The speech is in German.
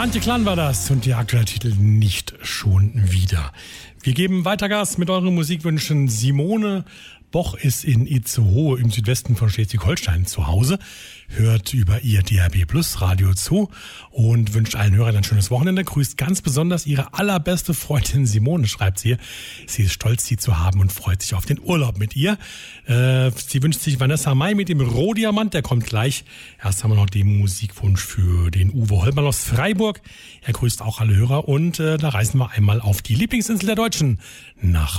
Antje Klan war das und der aktuelle Titel Nicht schon wieder. Wir geben weiter Gas mit euren Musikwünschen. Simone Boch ist in Itzehoe im Südwesten von Schleswig-Holstein zu Hause, hört über ihr DRB Plus Radio zu und wünscht allen Hörern ein schönes Wochenende. Grüßt ganz besonders ihre allerbeste Freundin Simone, schreibt sie. Sie ist stolz, sie zu haben und freut sich auf den Urlaub mit ihr. Sie wünscht sich Vanessa Mai mit dem Rohdiamant, der kommt gleich. Erst haben wir noch den Musikwunsch für den Uwe Hollmann aus Freiburg. Er grüßt auch alle Hörer und da reisen wir einmal auf die Lieblingsinsel der Deutschen nach